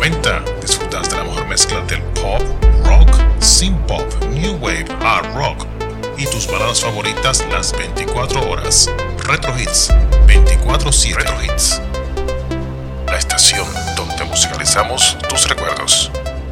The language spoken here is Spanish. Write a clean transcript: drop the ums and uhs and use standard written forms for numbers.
90 disfrutas de la mejor mezcla del pop, rock, synth pop, new wave, hard rock y tus baladas favoritas las 24 horas. Retro Hits 24/7. Retro Hits, la estación donde musicalizamos tus recuerdos.